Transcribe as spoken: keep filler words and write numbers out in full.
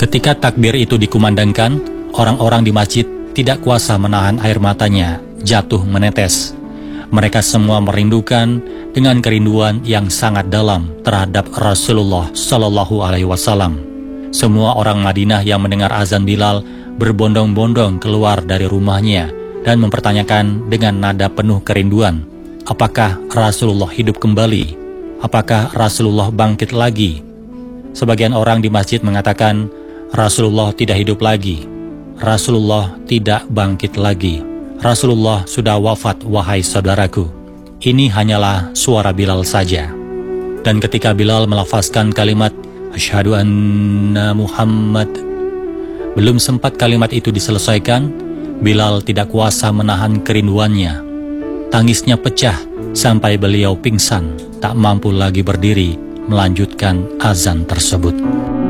Ketika takbir itu dikumandangkan, orang-orang di masjid tidak kuasa menahan air matanya jatuh menetes. Mereka semua merindukan dengan kerinduan yang sangat dalam terhadap Rasulullah Shallallahu Alaihi Wasallam. Semua orang Madinah yang mendengar azan Bilal berbondong-bondong keluar dari rumahnya dan mempertanyakan dengan nada penuh kerinduan, apakah Rasulullah hidup kembali? Apakah Rasulullah bangkit lagi? Sebagian orang di masjid mengatakan, Rasulullah tidak hidup lagi. Rasulullah tidak bangkit lagi. Rasulullah sudah wafat, wahai saudaraku. Ini hanyalah suara Bilal saja. Dan ketika Bilal melafazkan kalimat, Asyhadu anna Muhammad, belum sempat kalimat itu diselesaikan, Bilal tidak kuasa menahan kerinduannya. Tangisnya pecah sampai beliau pingsan, tak mampu lagi berdiri melanjutkan azan tersebut.